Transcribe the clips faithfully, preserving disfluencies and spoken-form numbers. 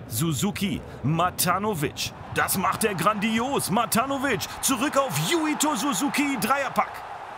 Suzuki, Matanovic. Das macht er grandios. Matanovic zurück auf Yuito Suzuki, Dreierpack.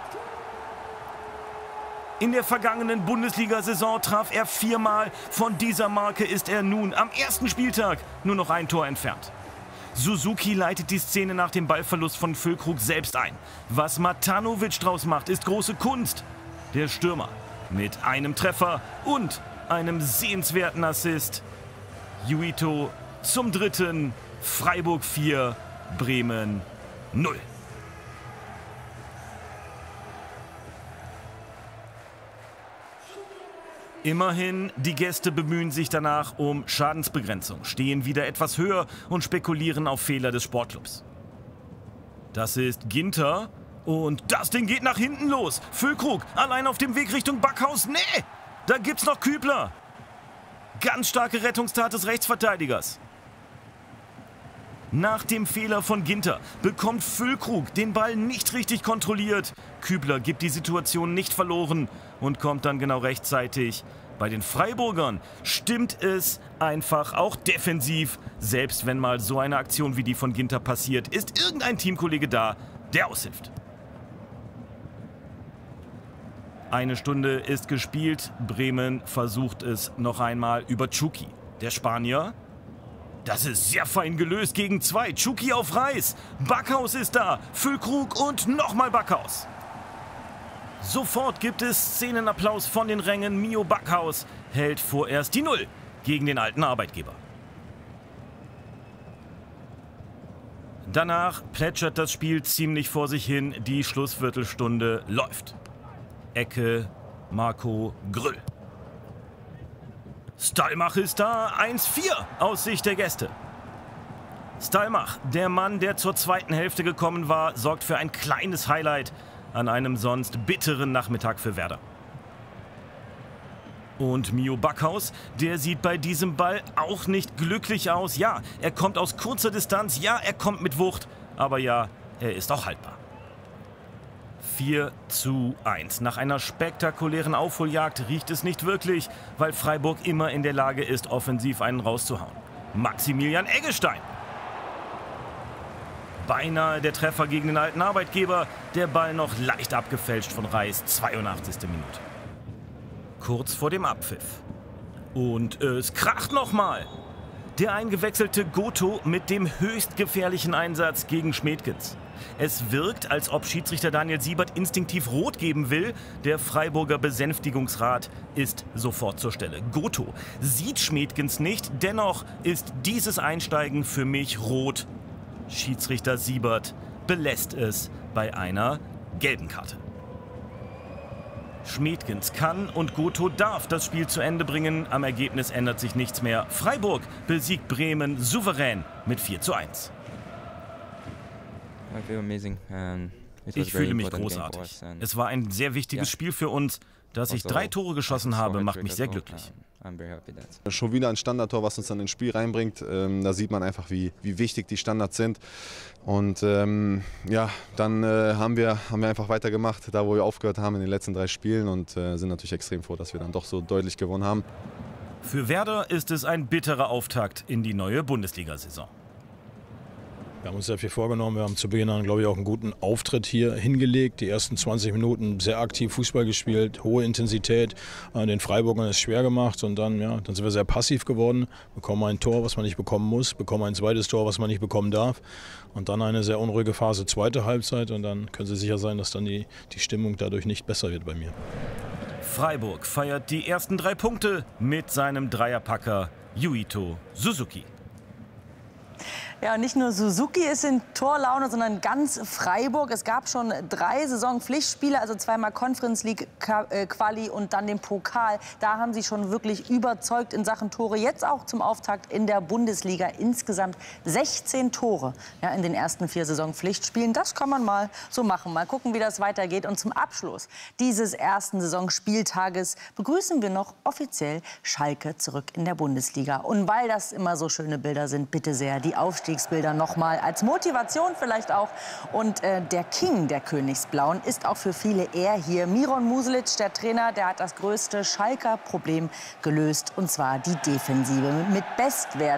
In der vergangenen Bundesliga-Saison traf er viermal. Von dieser Marke ist er nun am ersten Spieltag nur noch ein Tor entfernt. Suzuki leitet die Szene nach dem Ballverlust von Füllkrug selbst ein. Was Matanovic draus macht, ist große Kunst. Der Stürmer mit einem Treffer und einem sehenswerten Assist. Yuito zum dritten, Freiburg vier, Bremen null. Immerhin, die Gäste bemühen sich danach um Schadensbegrenzung, stehen wieder etwas höher und spekulieren auf Fehler des Sportclubs. Das ist Ginter und das Ding geht nach hinten los. Füllkrug allein auf dem Weg Richtung Backhaus. Nee, da gibt's noch Kübler. Ganz starke Rettungstat des Rechtsverteidigers. Nach dem Fehler von Ginter bekommt Füllkrug den Ball nicht richtig kontrolliert. Kübler gibt die Situation nicht verloren und kommt dann genau rechtzeitig. Bei den Freiburgern stimmt es einfach auch defensiv. Selbst wenn mal so eine Aktion wie die von Ginter passiert, ist irgendein Teamkollege da, der aushilft. Eine Stunde ist gespielt. Bremen versucht es noch einmal über Chucky. Der Spanier. Das ist sehr fein gelöst gegen zwei. Chucky auf Reis. Backhaus ist da. Füllkrug und nochmal Backhaus. Sofort gibt es Szenenapplaus von den Rängen. Mio Backhaus hält vorerst die Null gegen den alten Arbeitgeber. Danach plätschert das Spiel ziemlich vor sich hin. Die Schlussviertelstunde läuft. Ecke Marco Grüll. Stallmach ist da, eins vier aus Sicht der Gäste. Stallmach, der Mann, der zur zweiten Hälfte gekommen war, sorgt für ein kleines Highlight an einem sonst bitteren Nachmittag für Werder. Und Mio Backhaus, der sieht bei diesem Ball auch nicht glücklich aus. Ja, er kommt aus kurzer Distanz, ja, er kommt mit Wucht, aber ja, er ist auch haltbar. vier zu eins. Nach einer spektakulären Aufholjagd riecht es nicht wirklich, weil Freiburg immer in der Lage ist, offensiv einen rauszuhauen. Maximilian Eggestein. Beinahe der Treffer gegen den alten Arbeitgeber. Der Ball noch leicht abgefälscht von Reis. zweiundachtzigste Minute. Kurz vor dem Abpfiff. Und es kracht nochmal. Der eingewechselte Goto mit dem höchst gefährlichen Einsatz gegen Schmeedkens. Es wirkt, als ob Schiedsrichter Daniel Siebert instinktiv rot geben will. Der Freiburger Besänftigungsrat ist sofort zur Stelle. Goto sieht Schmeedkens nicht, dennoch ist dieses Einsteigen für mich rot. Schiedsrichter Siebert belässt es bei einer gelben Karte. Schmeedkens kann und Goto darf das Spiel zu Ende bringen. Am Ergebnis ändert sich nichts mehr. Freiburg besiegt Bremen souverän mit vier zu eins. Ich fühle mich großartig. Es war ein sehr wichtiges Spiel für uns. Dass ich drei Tore geschossen habe, macht mich sehr glücklich. Schon wieder ein Standardtor, was uns dann ins Spiel reinbringt. Ähm, da sieht man einfach, wie, wie wichtig die Standards sind. Und ähm, ja, dann äh, haben, wir, haben wir einfach weitergemacht, da wo wir aufgehört haben in den letzten drei Spielen. Und äh, sind natürlich extrem froh, dass wir dann doch so deutlich gewonnen haben. Für Werder ist es ein bitterer Auftakt in die neue Bundesliga-Saison. Wir haben uns sehr viel vorgenommen. Wir haben zu Beginn an, glaube ich, auch einen guten Auftritt hier hingelegt. Die ersten zwanzig Minuten sehr aktiv Fußball gespielt, hohe Intensität. Den Freiburgern ist schwer gemacht und dann, ja, dann sind wir sehr passiv geworden. Bekommen ein Tor, was man nicht bekommen muss, bekommen ein zweites Tor, was man nicht bekommen darf. Und dann eine sehr unruhige Phase, zweite Halbzeit. Und dann können Sie sicher sein, dass dann die, die Stimmung dadurch nicht besser wird bei mir. Freiburg feiert die ersten drei Punkte mit seinem Dreierpacker Yuito Suzuki. Ja, nicht nur Suzuki ist in Torlaune, sondern ganz Freiburg. Es gab schon drei Saisonpflichtspiele, also zweimal Conference League Quali und dann den Pokal. Da haben sie schon wirklich überzeugt in Sachen Tore. Jetzt auch zum Auftakt in der Bundesliga. Insgesamt sechzehn Tore, ja, in den ersten vier Saisonpflichtspielen. Das kann man mal so machen. Mal gucken, wie das weitergeht. Und zum Abschluss dieses ersten Saisonspieltages begrüßen wir noch offiziell Schalke zurück in der Bundesliga. Und weil das immer so schöne Bilder sind, bitte sehr die Aufstiegsbilder noch mal als Motivation vielleicht auch. Und äh, der King der Königsblauen ist auch für viele er hier. Miron Muselic, der Trainer, der hat das größte Schalker Problem gelöst, und zwar die Defensive. Mit Bestwert